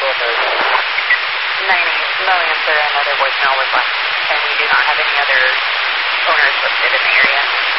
Million, sir, another voicemail was left, and we do not have any other owners listed in the area.